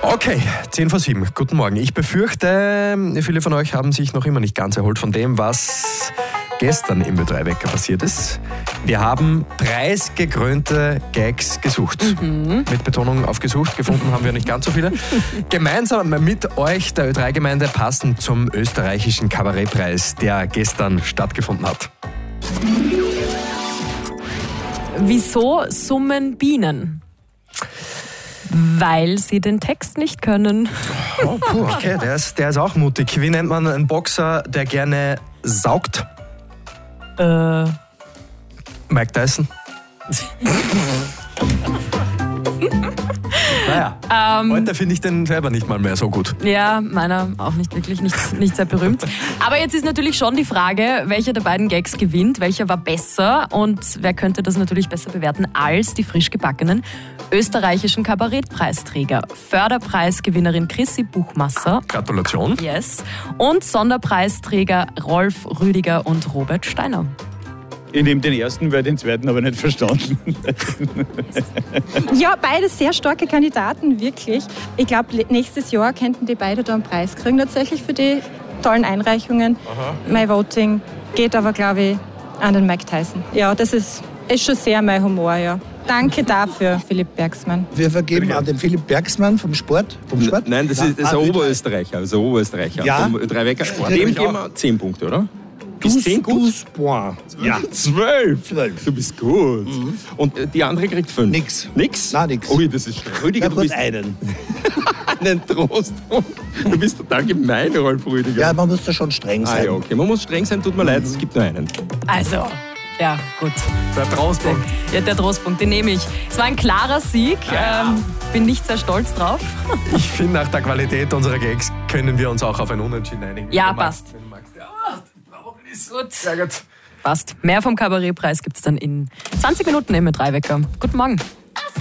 Okay, 10:07. Guten Morgen. Ich befürchte, viele von euch haben sich noch immer nicht ganz erholt von dem, was gestern im Ö3-Wecker passiert ist. Wir haben preisgekrönte Gags gesucht. Mit Betonung auf gesucht. Gefunden haben wir nicht ganz so viele. Gemeinsam mit euch, der Ö3-Gemeinde, passend zum österreichischen Kabarettpreis, der gestern stattgefunden hat. Wieso summen Bienen? Weil sie den Text nicht können. Oh, puh, okay, der ist auch mutig. Wie nennt man einen Boxer, der gerne saugt? Mike Tyson. Naja, heute finde ich den selber nicht mal mehr so gut. Ja, meiner auch nicht wirklich, nicht sehr berühmt. Aber jetzt ist natürlich schon die Frage, welcher der beiden Gags gewinnt, welcher war besser und wer könnte das natürlich besser bewerten als die frisch gebackenen österreichischen Kabarettpreisträger. Förderpreisgewinnerin Chrissy Buchmasser. Gratulation. Yes. Und Sonderpreisträger Rolf Rüdiger und Robert Steiner. Ich nehme den ersten, weil den zweiten aber nicht verstanden. Ja, beide sehr starke Kandidaten, wirklich. Ich glaube, nächstes Jahr könnten die beide da einen Preis kriegen, tatsächlich für die tollen Einreichungen. Aha. Mein Voting geht aber, glaube ich, an den Mike Tyson. Ja, das ist schon sehr mein Humor, ja. Danke dafür, Philipp Bergsmann. Wir vergeben an den Philipp Bergsmann vom Sport. Nein, das ist ein Oberösterreicher. Also Oberösterreicher. Ja. Vom Ö3-Wecker. Dem geben wir 10 Punkte, oder? Ist 10 gut? Ja. 12. Du bist gut. Und die andere kriegt 5. Nix. Nix? Nein, nix. Ui, das ist schlimm. Rüdiger, du bist einen. einen Trostpunkt. Du bist total gemein, Rolf Rüdiger. Ja, man muss da schon streng sein. Ja, okay. Man muss streng sein, tut mir leid, es gibt nur einen. Also, ja, gut. Der Trostpunkt. Ja, der Trostpunkt, den nehme ich. Es war ein klarer Sieg. Bin nicht sehr stolz drauf. Ich finde, nach der Qualität unserer Gags können wir uns auch auf ein Unentschieden einigen. Ja, passt. Gut. Sehr gut. Passt. Mehr vom Kabarettpreis gibt es dann in 20 Minuten im Ö3-Wecker. Guten Morgen.